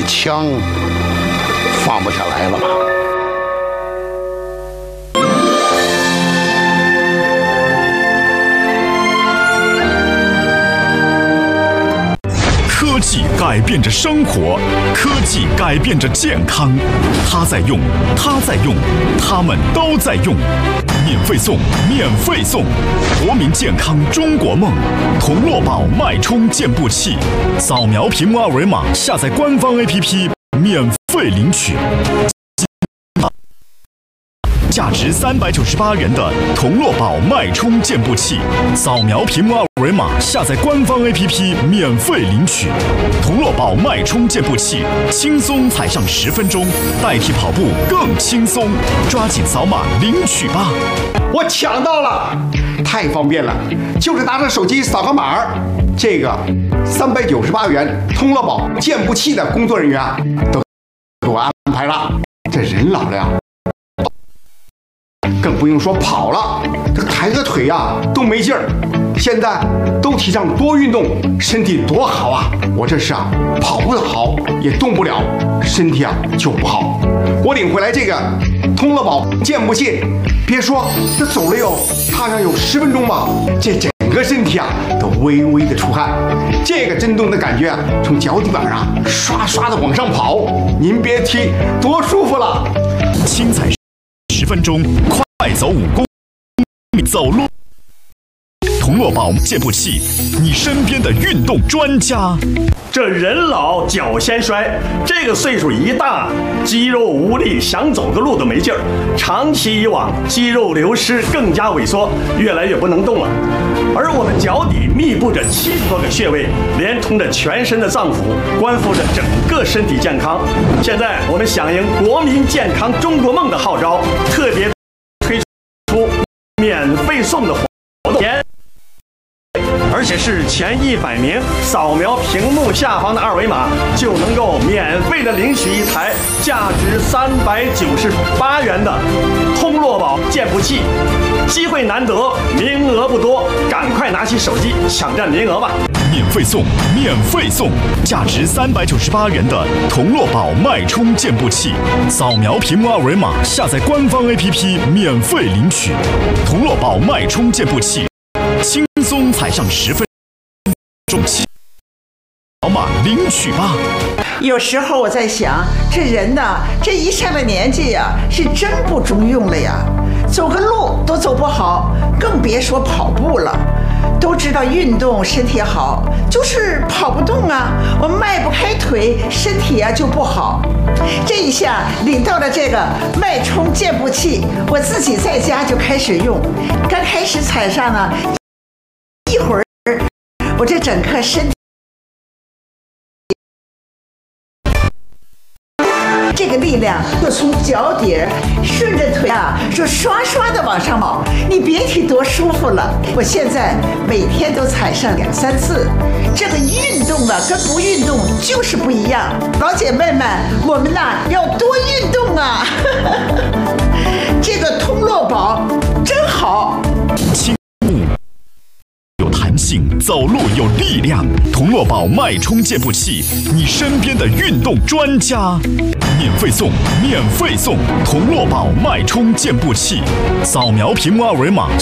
枪放不下来了吧？ 科技改变着生活，科技改变着健康。它在用，它在用，他们都在用。免费送，免费送！国民健康中国梦，同乐宝脉冲健步器，扫描屏幕二维码，下载官方 APP， 免费领取。价值398元的同乐宝脉冲健步器，扫描屏幕二维码，下载官方 APP， 免费领取。同乐宝脉冲健步器，轻松踩上10分钟，代替跑步更轻松，抓紧扫码领取吧！ 我抢到了，太方便了，就是拿着手机扫个码儿。这个398元通乐宝健步器的工作人员啊，都给我安排了。这人老了呀，更不用说跑了，这抬个腿呀都没劲儿。现在都提倡多运动，身体多好啊！我这是啊，跑不好也动不了，身体啊就不好。我领回来这个通乐宝健步器，别说这走了踏上有10分钟吧，这整个身体啊都微微的出汗，这个震动的感觉啊，从脚底板上刷刷的往上跑，您别提多舒服了。 轻踩10分钟，快走5公里，走路。同乐宝健步器，你身边的运动专家。 这人老脚先衰，这个岁数一大，肌肉无力，想走个路都没劲儿。长期以往，肌肉流失，更加萎缩，越来越不能动了。而我们脚底密布着70多个穴位，连通着全身的脏腑，关乎着整个身体健康。现在我们响应国民健康中国梦的号召，特别推出免费送的活动。而且是前100名扫描屏幕下方的二维码，就能够免费的领取一台价值398元的通乐宝健步器。机会难得，名额不多，赶快拿起手机抢占名额吧！ 免费送，免费送！价值398元的同乐宝脉冲健步器，扫描屏幕二维码，下载官方 APP， 免费领取。同乐宝脉冲健步器，轻松踩上10分钟，扫码领取吧！ 有时候我在想，这人呐，这一上了年纪呀，是真不中用了呀，走个路都走不好，更别说跑步了。都知道运动身体好，就是跑不动啊，我迈不开腿，身体啊就不好。这一下领到了这个脉冲健步器，我自己在家就开始用，刚开始踩上呢，一会儿我这整个身体这个力量就从脚底顺着腿啊，就刷刷的往上跑，你别提多舒服了。我现在每天都踩上2、3次，这个运动啊跟不运动就是不一样。老姐妹们，我们呐要多运动啊！这个通乐宝真好。 有弹性，走路有力量。同乐宝脉冲健步器，你身边的运动专家。免费送，免费送！同乐宝脉冲健步器，扫描屏幕二维码，